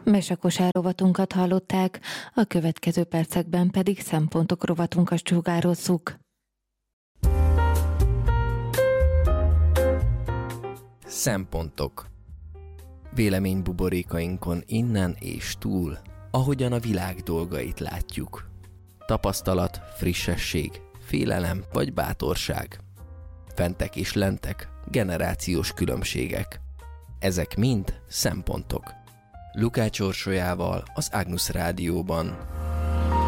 Mesekosár rovatunkat hallották, a következő percekben pedig szempontok rovatunkat sugározzuk. Szempontok. Véleménybuborékainkon innen és túl, ahogyan a világ dolgait látjuk. Tapasztalat, frissesség, félelem vagy bátorság. Fentek és lentek, generációs különbségek. Ezek mind szempontok. Lukács Orsolyával az Agnus Rádióban.